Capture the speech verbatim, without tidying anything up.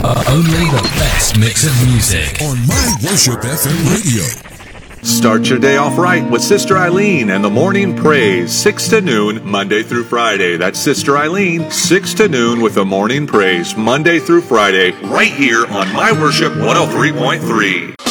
Only the best mix of music on My Worship F M Radio. Start your day off right with Sister Eileen and the Morning Praise, six to noon, Monday through Friday. That's Sister Eileen, six to noon with the Morning Praise, Monday through Friday, right here on My Worship one oh three point three.